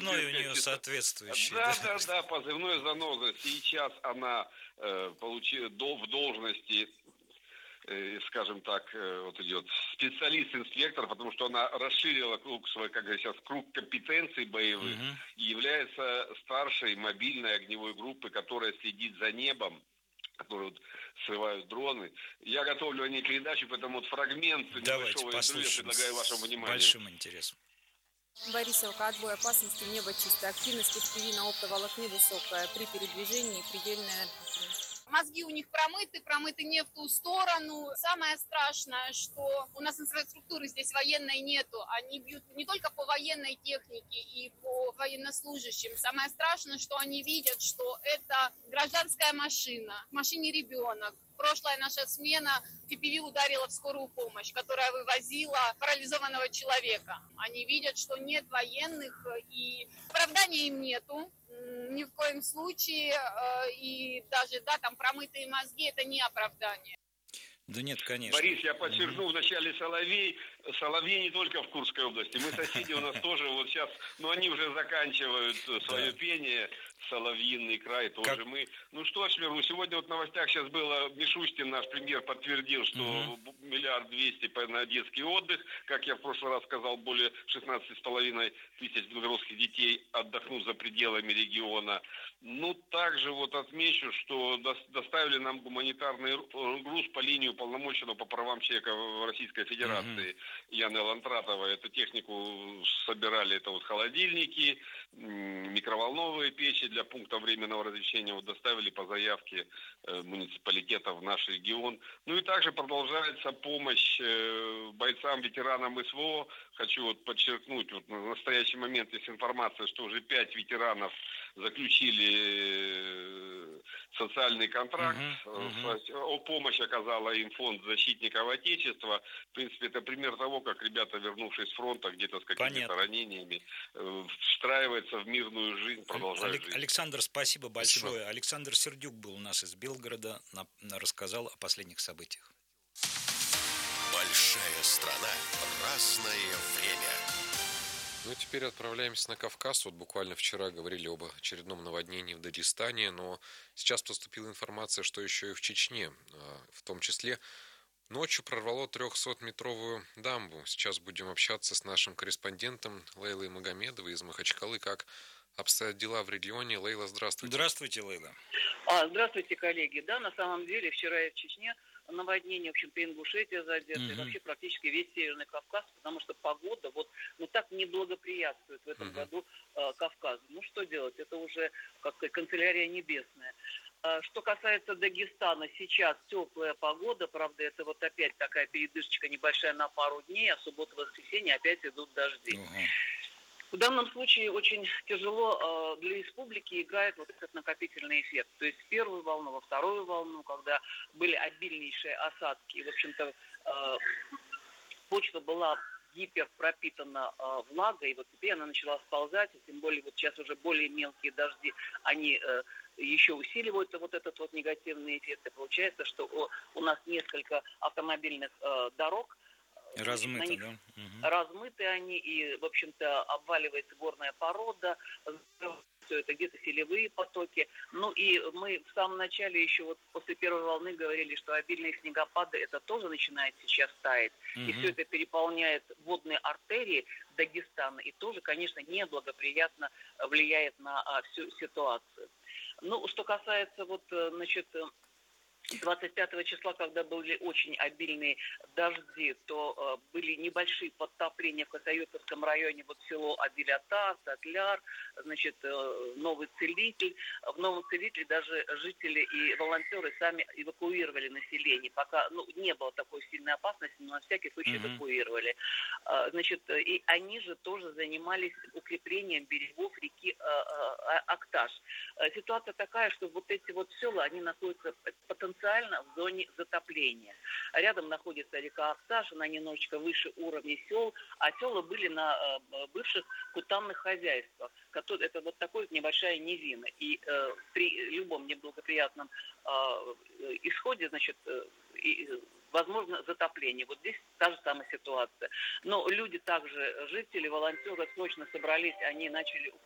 позывной у нее соответствующий. Да, позывной «Заноза». Сейчас она получила в должности, скажем так, вот идет специалист-инспектор, потому что она расширила круг свой, как говорят сейчас, круг компетенций боевых и является старшей мобильной огневой группы, которая следит за небом, которые вот срывают дроны. Я готовлю о ней передачу, поэтому вот фрагмент небольшого интервью я предлагаю вашему вниманию. Большим интересом. Борисовка, отбой опасности, небо чистое, активность FPV на оптоволокне высокая, при передвижении предельная амплитуда. Мозги у них промыты не в ту сторону. Самое страшное, что у нас инфраструктуры здесь военной нету. Они бьют не только по военной технике и по военнослужащим. Самое страшное, что они видят, что это гражданская машина. В машине ребенок. Прошлая наша смена FPV ударила в скорую помощь, которая вывозила парализованного человека. Они видят, что нет военных, и оправдания им нету. Ни в коем случае, и даже, да, там промытые мозги, это не оправдание. Да нет, конечно. Борис, я подчеркну вначале Соловей не только в Курской области. Мы соседи у нас тоже вот сейчас, но они уже заканчивают свое пение. Соловьиный край тоже мы. Ну что ж, Верну, сегодня вот в новостях сейчас было, Мишустин, наш премьер, подтвердил, что 1 200 000 на детский отдых. Как я в прошлый раз сказал, более 16,5 тысяч белорусских детей отдохнут за пределами региона. Ну, также вот отмечу, что доставили нам гуманитарный груз по линии уполномоченного по правам человека в Российской Федерации Яны Лантратовой. Эту технику собирали, это вот холодильники, микроволновые печи для пункта временного размещения. Вот доставили по заявке муниципалитета в наш регион. Ну и также продолжается помощь бойцам, ветеранам СВО. Хочу вот подчеркнуть, вот на настоящий момент есть информация, что уже 5 ветеранов заключили социальный контракт. Помощь оказала им фонд защитников Отечества. В принципе, это пример того, как ребята, вернувшись с фронта, где-то с какими-то ранениями, встраиваются в мирную жизнь, продолжают жить. Александр, спасибо большое. Александр Сердюк был у нас из Белгорода, рассказал о последних событиях. Большая страна, разное время. Ну и теперь отправляемся на Кавказ. Вот буквально вчера говорили об очередном наводнении в Дагестане, но сейчас поступила информация, что еще и в Чечне, в том числе, ночью прорвало 300-метровую дамбу. Сейчас будем общаться с нашим корреспондентом Лейлой Магомедовой из Махачкалы. Как обстоят дела в регионе? Лейла, здравствуйте. Здравствуйте, Лейла. Здравствуйте, коллеги. Да, на самом деле, вчера и в Чечне наводнение, в общем-то, Ингушетия задета, и вообще практически весь Северный Кавказ, потому что погода так не благоприятствует в этом году Кавказу. Ну, что делать? Это уже как канцелярия небесная. Что касается Дагестана, сейчас теплая погода, правда, это вот опять такая передышечка небольшая на пару дней, а суббота-воскресенье опять идут дожди. В данном случае очень тяжело для республики играет вот этот накопительный эффект. То есть в первую волну, во вторую волну, когда были обильнейшие осадки, и, в общем-то, почва была гиперпропитана влагой, и вот теперь она начала сползать, и тем более вот сейчас уже более мелкие дожди, они еще усиливают вот этот вот негативный эффект. И получается, что у нас несколько автомобильных дорог, размыты, да? Размыты они, и, в общем-то, обваливается горная порода, все это где-то селевые потоки. Ну и мы в самом начале еще вот после первой волны говорили, что обильные снегопады, это тоже начинает сейчас таять. И все это переполняет водные артерии Дагестана и тоже, конечно, неблагоприятно влияет на всю ситуацию. Ну, что касается 25 числа, когда были очень обильные дожди, то были небольшие подтопления в Косоютовском районе, вот село Адилята, Сатляр, Новый Целитель. В Новом Целителе даже жители и волонтеры сами эвакуировали население. Пока не было такой сильной опасности, но на всякий случай эвакуировали. И они же тоже занимались укреплением берегов реки Акташ. Ситуация такая, что вот эти вот села, они находятся потенциально в зоне затопления. Рядом находится река Акташ, она немножечко выше уровня сел, а села были на бывших кутанных хозяйствах. Это вот такой вот небольшая низина. И при любом неблагоприятном исходе, возможно затопление. Вот здесь та же самая ситуация. Но люди также, жители, волонтеры срочно собрались, они начали